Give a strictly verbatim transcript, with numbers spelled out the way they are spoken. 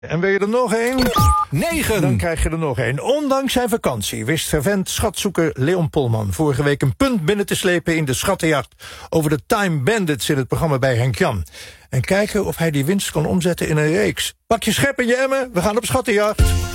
En wil je er nog één? negen. Dan krijg je er nog één. Ondanks zijn vakantie wist fervent schatzoeker Leon Polman vorige week een punt binnen te slepen in de schattenjacht over de Time Bandits in het programma bij Henk Jan. En kijken of hij die winst kon omzetten in een reeks. Pak je schep en je emmer, we gaan op schattenjacht.